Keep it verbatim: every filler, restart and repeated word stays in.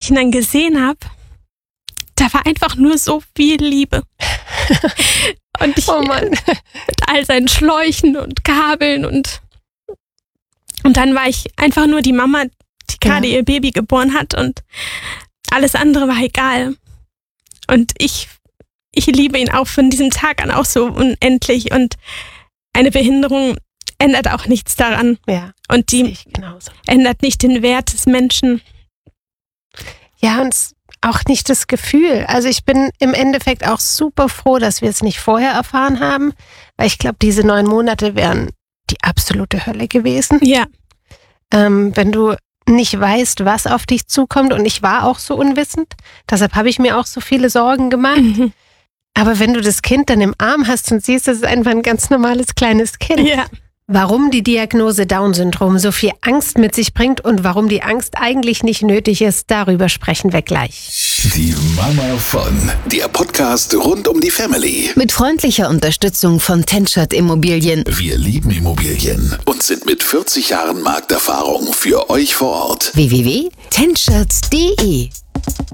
ihn dann gesehen habe, da war einfach nur so viel Liebe. Und ich Oh Mann. mit all seinen Schläuchen und Kabeln und und dann war ich einfach nur die Mama, die gerade Ja. ihr Baby geboren hat und alles andere war egal. Und ich ich liebe ihn auch von diesem Tag an auch so unendlich und eine Behinderung ändert auch nichts daran. Ja, Und sehe die ich genauso. ändert nicht den Wert des Menschen. Ja, und s- auch nicht das Gefühl. Also ich bin im Endeffekt auch super froh, dass wir es nicht vorher erfahren haben, weil ich glaube, diese neun Monate wären die absolute Hölle gewesen. Ja, Ähm, wenn du nicht weißt, was auf dich zukommt, und ich war auch so unwissend, deshalb habe ich mir auch so viele Sorgen gemacht. mhm. Aber wenn du das Kind dann im Arm hast und siehst, das ist einfach ein ganz normales kleines Kind. ja. Warum die Diagnose Down-Syndrom so viel Angst mit sich bringt und warum die Angst eigentlich nicht nötig ist, darüber sprechen wir gleich. Die Mama von. Der Podcast rund um die Family. Mit freundlicher Unterstützung von Tenschert Immobilien. Wir lieben Immobilien und sind mit vierzig Jahren Markterfahrung für euch vor Ort. w w w punkt tenschert punkt d e